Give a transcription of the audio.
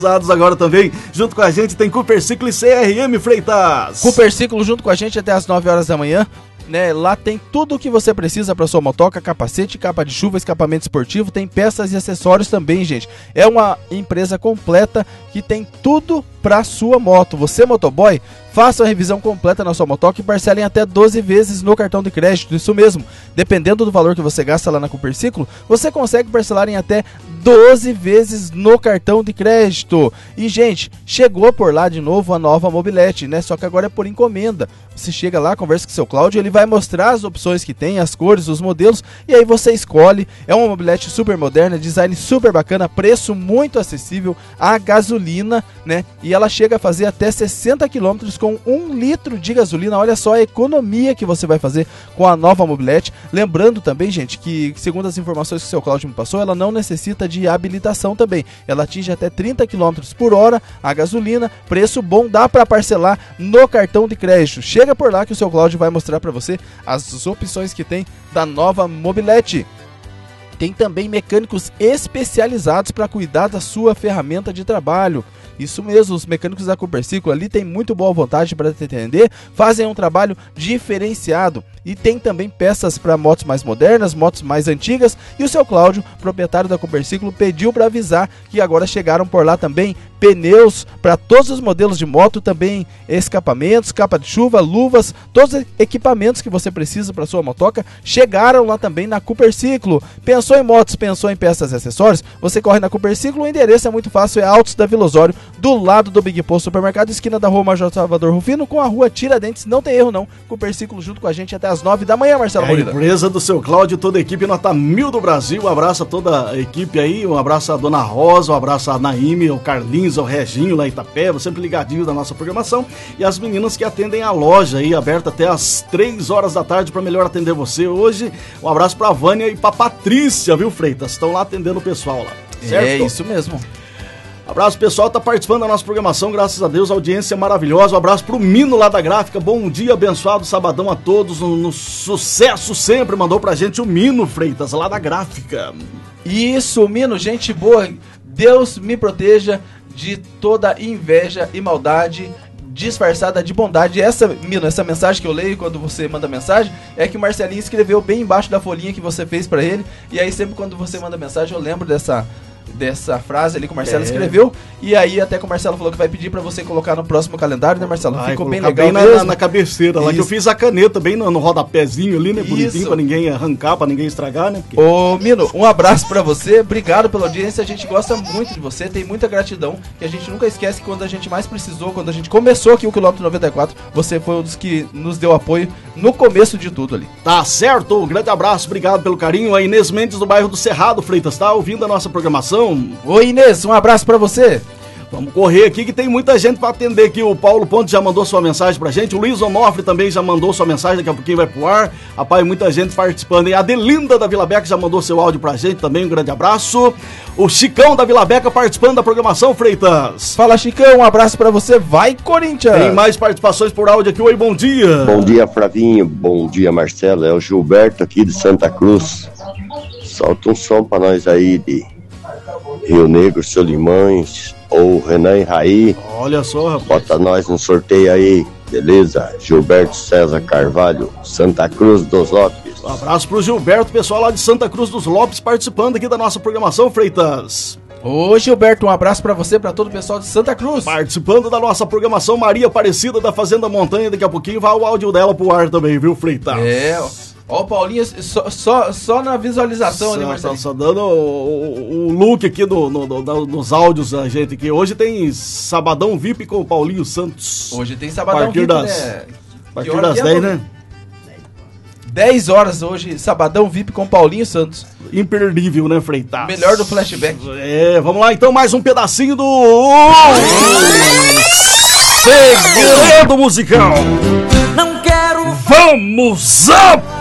Agora também, junto com a gente, tem Cooperciclo e CRM Freitas. Cooperciclo junto com a gente até as 9 horas da manhã. Né, lá tem tudo o que você precisa para sua motoca, capacete, capa de chuva, escapamento esportivo, tem peças e acessórios também, gente. É uma empresa completa que tem tudo para sua moto. Você, motoboy, faça a revisão completa na sua motoca e parcelem até 12 vezes no cartão de crédito. Isso mesmo, dependendo do valor que você gasta lá na Cooperciclo, você consegue parcelar em até 12 vezes no cartão de crédito. E, gente, chegou por lá de novo a nova mobilete, né? Só que agora é por encomenda. Você chega lá, conversa com o seu Cláudio, ele vai mostrar as opções que tem, as cores, os modelos, e aí você escolhe. É uma mobilete super moderna, design super bacana, preço muito acessível, a gasolina, né? E ela chega a fazer até 60 km com 1 litro de gasolina. Olha só a economia que você vai fazer com a nova mobilete. Lembrando também, gente, que segundo as informações que o seu Cláudio me passou, ela não necessita de habilitação também. Ela atinge até 30 km por hora, a gasolina, preço bom, dá para parcelar no cartão de crédito. Chega por lá que o seu Cláudio vai mostrar para você as opções que tem da nova mobilete. Tem também mecânicos especializados para cuidar da sua ferramenta de trabalho. Isso mesmo, os mecânicos da Cooperciclo ali têm muito boa vontade para te atender, fazem um trabalho diferenciado. E tem também peças para motos mais modernas, motos mais antigas. E o seu Cláudio, proprietário da Cooperciclo, pediu para avisar que agora chegaram por lá também pneus para todos os modelos de moto, também escapamentos, capa de chuva, luvas, todos os equipamentos que você precisa para sua motoca chegaram lá também na Cooperciclo. Pensou em motos, pensou em peças e acessórios? Você corre na Cooperciclo, o endereço é muito fácil, é Altos da Vila Osório, do lado do Big Post Supermercado, esquina da Rua Major Salvador Rufino com a Rua Tiradentes. Não tem erro não, Cooperciclo junto com a gente até as 9 da manhã, Marcelo Molina. A empresa do seu Cláudio, toda a equipe nota 1000 do Brasil. Um abraço a toda a equipe aí, um abraço a Dona Rosa, um abraço a Naime, o Carlinhos, o Reginho lá em Itapeva, sempre ligadinho da nossa programação, e as meninas que atendem a loja aí, aberta até as 3 horas da tarde para melhor atender você hoje. Um abraço pra Vânia e pra Patrícia, viu, Freitas? Estão lá atendendo o pessoal lá, certo? É isso mesmo. Abraço, pessoal, tá participando da nossa programação, graças a Deus, audiência maravilhosa. Um abraço pro Mino lá da Gráfica, bom dia, abençoado sabadão a todos, no sucesso sempre, mandou pra gente o Mino Freitas, lá da Gráfica. Isso, Mino, gente boa, Deus me proteja de toda inveja e maldade disfarçada de bondade. Mino, essa mensagem que eu leio quando você manda mensagem é que o Marcelinho escreveu bem embaixo da folhinha que você fez pra ele, e aí sempre quando você manda mensagem eu lembro dessa frase ali que o Marcelo escreveu, e aí até que o Marcelo falou que vai pedir pra você colocar no próximo calendário, né, Marcelo? Ficou bem legal bem na cabeceira lá, que eu fiz a caneta bem no rodapézinho ali, né, bonitinho, pra ninguém arrancar, pra ninguém estragar, né? Porque... Ô, Mino, um abraço pra você, obrigado pela audiência, a gente gosta muito de você, tem muita gratidão, que a gente nunca esquece que quando a gente mais precisou, quando a gente começou aqui o quilômetro 94, você foi um dos que nos deu apoio no começo de tudo ali. Tá certo, um grande abraço, obrigado pelo carinho. A Inês Mendes do bairro do Cerrado, Freitas, tá ouvindo a nossa programação? Oi, Inês, um abraço pra você. Vamos correr aqui que tem muita gente pra atender aqui. O Paulo Ponte já mandou sua mensagem pra gente. O Luiz Onofre também já mandou sua mensagem. Daqui a pouquinho vai pro ar. Rapaz, muita gente participando. E a Adelinda da Vila Beca já mandou seu áudio pra gente também. Um grande abraço. O Chicão da Vila Beca participando da programação, Freitas. Fala, Chicão, um abraço pra você. Vai, Corinthians. Tem mais participações por áudio aqui. Oi, bom dia. Bom dia, Flavinho. Bom dia, Marcelo. É o Gilberto aqui de Santa Cruz. Solta um som pra nós aí de Rio Negro, Solimões ou Renan e Raí. Olha só, rapaz. Bota nós no sorteio aí, beleza? Gilberto César Carvalho, Santa Cruz dos Lopes. Um abraço pro Gilberto, pessoal lá de Santa Cruz dos Lopes, participando aqui da nossa programação, Freitas. Ô, Gilberto, um abraço pra você, pra todo o pessoal de Santa Cruz. Participando da nossa programação, Maria Aparecida da Fazenda Montanha. Daqui a pouquinho vai o áudio dela pro ar também, viu, Freitas? Ó, o Paulinho, só na visualização ali, Marcelo. Só dando o look aqui nos áudios da gente aqui. Hoje tem Sabadão VIP com o Paulinho Santos. Hoje tem Sabadão VIP, né? A partir das 10, né? 10 horas hoje, Sabadão VIP com Paulinho Santos. Imperdível, né, Freitas? Melhor do flashback. Vamos lá então, mais um pedacinho do... Segredo musical. Não quero... Vamos up!